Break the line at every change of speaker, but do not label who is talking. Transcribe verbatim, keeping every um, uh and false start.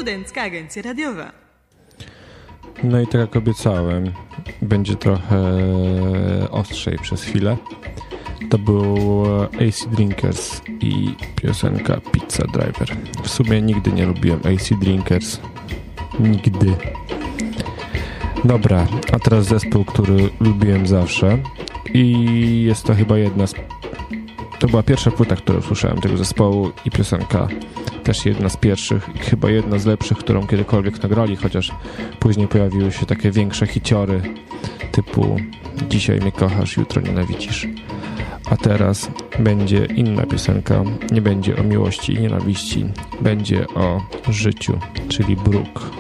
Studencka Agencja Radiowa.
No i tak jak obiecałem, będzie trochę ostrzej przez chwilę. To był A C Drinkers i piosenka Pizza Driver. W sumie nigdy nie lubiłem A C Drinkers. Nigdy. Dobra, a teraz zespół, który lubiłem zawsze i jest to chyba jedna z... To była pierwsza płyta, którą słyszałem tego zespołu i piosenka też jedna z pierwszych i chyba jedna z lepszych, którą kiedykolwiek nagrali, chociaż później pojawiły się takie większe hiciory typu Dzisiaj mnie kochasz, jutro nienawidzisz. A teraz będzie inna piosenka, nie będzie o miłości i nienawiści, będzie o życiu, czyli Bruk.